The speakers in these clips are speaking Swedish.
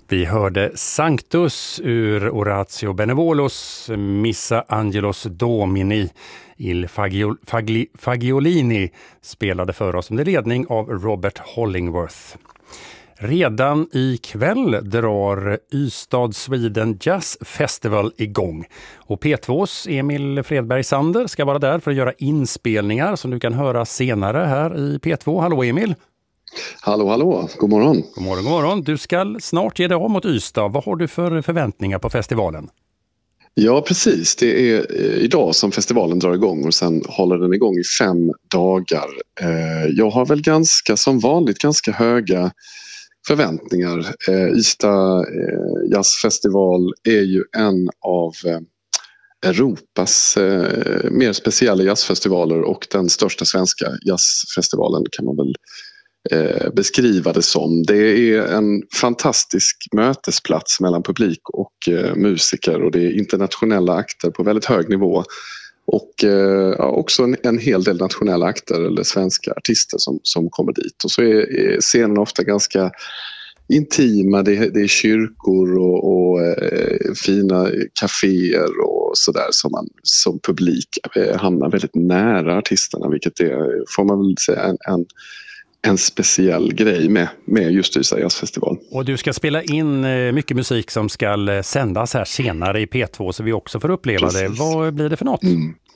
Vi hörde Sanctus ur Orazio Benevolos Missa Angelos Domini. Il Fagiolini spelade för oss under ledning av Robert Hollingworth. Redan ikväll drar Ystad Sweden Jazz Festival igång. Och P2s Emil Fredberg Sander ska vara där för att göra inspelningar som du kan höra senare här i P2. Hallå Emil! Hallå, god morgon. God morgon. Du ska snart ge dig av mot Ystad. Vad har du för förväntningar på festivalen? Ja, precis. Det är idag som festivalen drar igång och sen håller den igång i 5 dagar. Jag har väl som vanligt ganska höga förväntningar. Ystad jazzfestival är ju en av Europas mer speciella jazzfestivaler och den största svenska jazzfestivalen kan man väl beskriva det som. Det är en fantastisk mötesplats mellan publik och musiker och det är internationella akter på väldigt hög nivå och också en hel del nationella akter eller svenska artister som kommer dit. Och så är scenen ofta ganska intima, det är kyrkor och fina kaféer och sådär som man som publik hamnar väldigt nära artisterna, vilket är, får man väl säga, en speciell grej med just Ystad jazzfestival. Och du ska spela in mycket musik som ska sändas här senare i P2 så vi också får uppleva det. Vad blir det för något?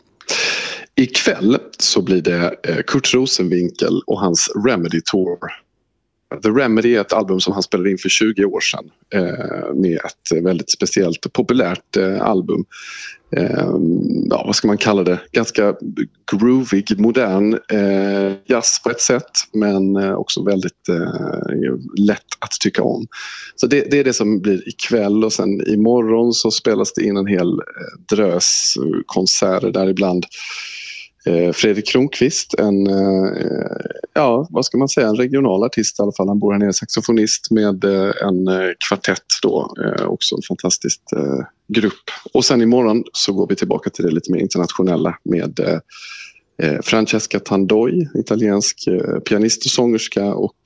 Ikväll så blir det Kurt Rosenwinkel och hans Remedy Tour. The Remedy är ett album som han spelade in för 20 år sedan med ett väldigt speciellt populärt album. Vad ska man kalla det? Ganska groovig, modern jazz på ett sätt men också väldigt lätt att tycka om. Så det är det som blir ikväll och sen imorgon så spelas det in en hel drös konserter där ibland. Fredrik Kronqvist, en regional artist i alla fall. Han bor här nere, saxofonist med en kvartett då, också en fantastisk grupp. Och sen imorgon så går vi tillbaka till det lite mer internationella med Francesca Tandoi, italiensk pianist och sångerska och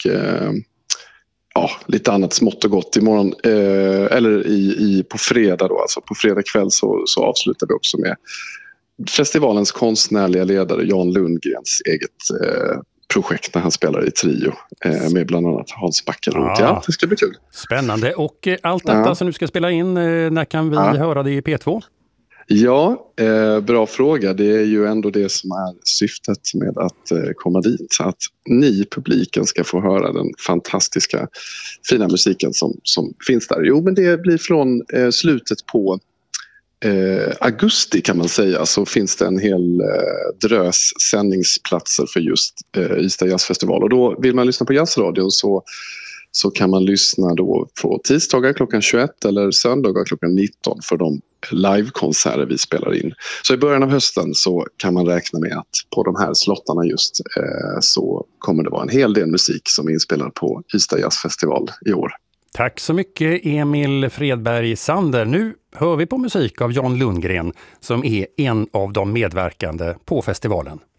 lite annat smått och gott imorgon. På fredag då, alltså på fredag kväll så avslutar vi också med festivalens konstnärliga ledare Jan Lundgrens eget projekt när han spelar i trio med bland annat Hans Backenroth. Ja, det ska bli kul. Spännande. Och allt detta som du ska spela in, när kan vi höra det i P2? Ja, bra fråga. Det är ju ändå det som är syftet med att komma dit. Så att ni, publiken, ska få höra den fantastiska fina musiken som finns där. Jo, men det blir från slutet på augusti kan man säga, så finns det en hel drös sändningsplatser för just Ystad jazzfestival. Och då vill man lyssna på jazzradion så kan man lyssna då på tisdagar klockan 21 eller söndagar klockan 19 för de livekonserter vi spelar in. Så i början av hösten så kan man räkna med att på de här slottarna just så kommer det vara en hel del musik som är inspelad på Ystad jazzfestival i år. Tack så mycket Emil Fredberg Sander. Nu hör vi på musik av Jan Lundgren som är en av de medverkande på festivalen.